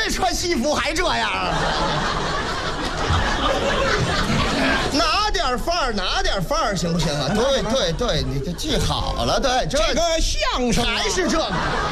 备穿西服还这样啊？拿点范儿，行不行啊？对，你这记好了，对， 这个相声还是这个，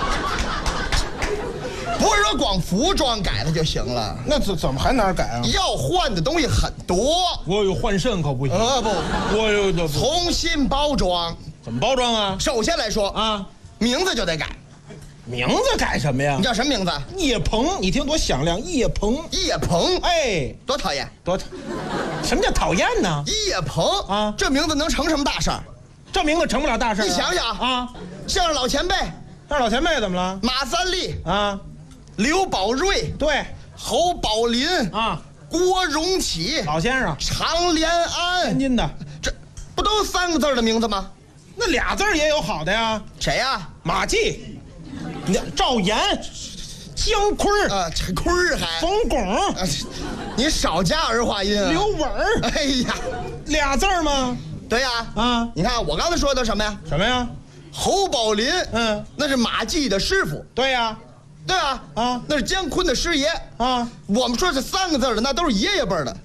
不是说光服装改了就行了。 那怎么还哪儿改啊？ 要换的东西很多。 我有换肾可不行。 不， 我有重新包装。 怎么包装啊？ 首先来说啊， 名字就得改。 名字改什么呀？ 你叫什么名字？ 叶鹏，你听多响亮，叶鹏。 叶鹏， 哎， 多讨厌， 什么叫讨厌呢？ 叶鹏啊， 这名字能成什么大事儿？ 这名字成不了大事。 你想想啊， 像是老前辈， 那老前辈怎么了？ 马三立啊， 刘宝瑞， 对， 侯宝林啊， 郭荣启， 老先生， 常连安， 天津的， 这不都3个字的名字吗？ 那俩字也有好的呀。 谁呀？ 马季，赵岩，姜昆啊，这昆儿还冯巩， 你少加儿化音啊。 刘伟儿， 哎呀， 俩字吗？ 对呀， 啊， 你看我刚才说的什么呀？ 什么呀？ 侯宝林， 那是马季的师傅。 对呀， 对啊， 啊， 那是姜昆的师爷啊。 我们说这3个字的，那都是爷爷辈的。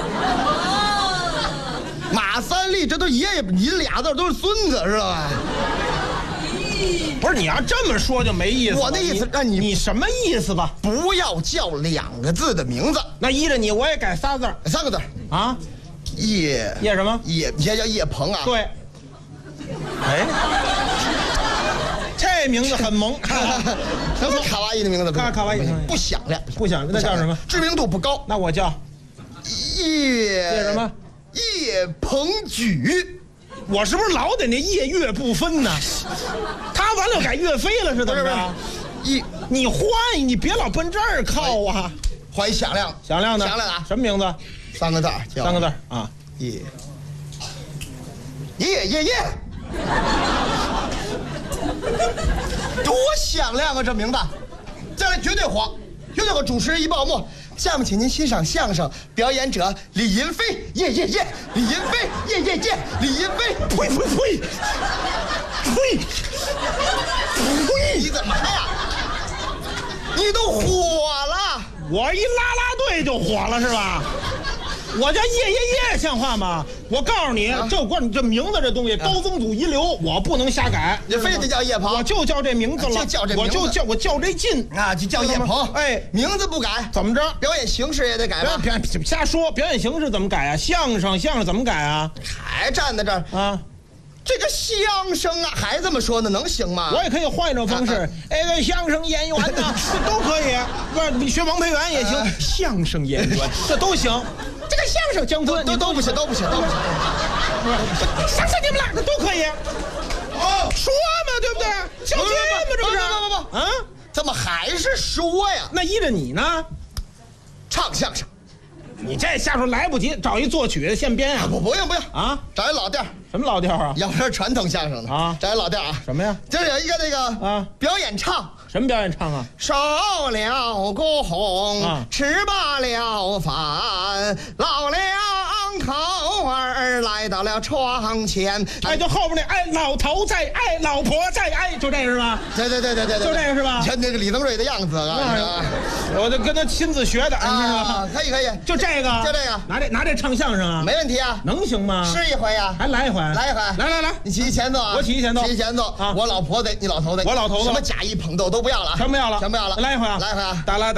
马三立这都爷爷，你俩字都是孙子，知道吧？ 不是，你要这么说就没意思了。 我那意思让你什么意思吧？ 不要叫2个字的名字。 那依着你，我也改仨字 ，3个字啊。 叶什么？ 叶叫叶鹏啊。 对。哎，这名字很萌。 什么卡哇伊的名字？ 卡哇伊不响亮， 不响亮，那叫什么？ 知名度不高。 那我叫叶什么？ 叶鹏举。 我是不是老得那叶岳不分呢？他完了改岳飞了是怎么着？你换，你别老奔这儿靠啊！ 换一响亮的啊！ 什么名字 ？3个字 ，3个字啊！ 叶，多响亮啊！这名字，将来绝对火，绝对火！主持人一报幕。下面请您欣赏相声表演者李银飞，李银飞，李银飞，呸！你怎么呀？你都火了！ 我一啦啦队就火了是吧？我叫叶，像话吗？我告诉你，这名字这东西，高宗祖遗留，我不能瞎改。 你非得叫叶鹏， 我就叫这名字了，我叫这劲啊，就叫叶鹏。 哎， 名字不改， 怎么着？ 表演形式也得改吧？ 瞎说，表演形式怎么改啊？相声怎么改啊？ 还站在这儿啊？ 这个相声啊，还这么说呢，能行吗？ 我也可以换一种方式，相声演员呢，这都可以。不是，学王培元也行，相声演员这都行。这个相声姜昆都不行。 不是，想死你们了，这都可以。说嘛，对不对？较劲嘛，这不是？ 不啊，怎么还是说呀？ 那依着你呢， 唱相声。 你这下属来不及，找一作曲现编啊！ 不用啊， 找一老调。 什么老调啊？ 要不是传统相声的啊， 找一老调啊。 什么呀？ 就是有一个那个啊， 表演唱。 什么表演唱啊？ 收了工，吃罢了饭，老两口儿来到了床前。 哎，就后边那老头在老婆在就这个是吧？ 对，就这个是吧？ 像那个李增瑞的样子啊！ 我就跟他亲自学的啊，可以， 就这个，拿这唱相声啊， 没问题啊， 能行吗？ 试一回呀， 还来一回， 来，你起前奏啊， 我起前奏啊，我老婆的，你老头子， 我老头子， 什么假意捧逗都不要了， 全不要了， 来一回啊， 打。